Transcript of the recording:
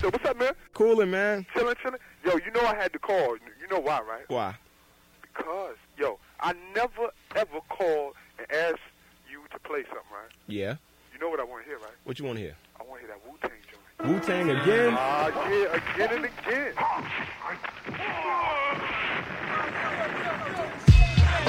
Yo, what's up, man? Coolin', man. Chillin'. Yo, you know I had to call. You know why, right? Why? Because, yo, I never, ever call and ask you to play something, right? Yeah. You know what I want to hear, right? What you want to hear? I want to hear that Wu-Tang joint. Wu-Tang again? Yeah, again and again.